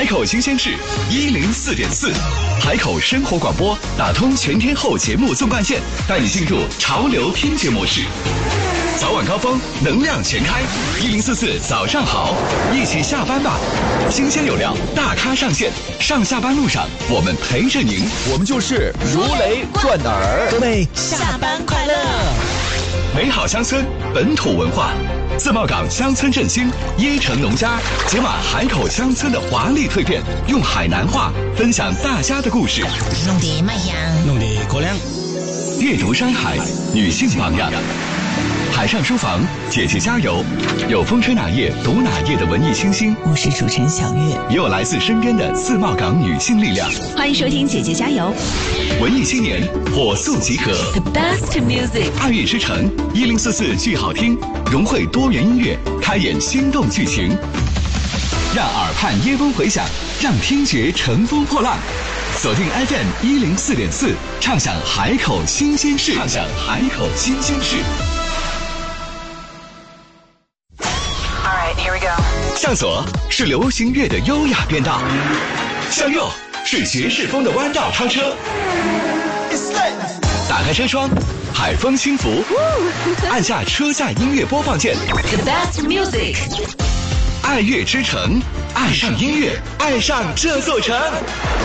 海口新鲜事104.4，海口生活广播打通全天候节目纵贯线，带你进入潮流听觉模式。早晚高峰，能量全开，1044早上好，一起下班吧！新鲜有料，大咖上线，上下班路上我们陪着您， 我们就是如雷贯耳。 各位下班快乐！ 美好乡村，本土文化。自贸港乡村振兴，椰城农家解码海口乡村的华丽蜕变，用海南话分享大家的故事。 弄得麦香， 弄得高粱。 阅读山海，女性榜样。海上书房，姐姐加油！有风吹哪页读哪页的文艺清新， 我是主持人小月， 也有来自身边的自贸港女性力量。 欢迎收听姐姐加油！ 文艺青年火速集合 The best music， 爱乐之城1044剧好听，融汇多元音乐，开演心动剧情，让耳畔椰风回响，让听觉乘风破浪。锁定 FM 104.4，畅享海口新鲜事，畅享海口新鲜事。向左是流行乐的优雅变道，向右是爵士风的弯道超车。打开车窗，海风轻拂，按下车载音乐播放键。 The best music， 爱乐之城，爱上音乐，爱上这座城。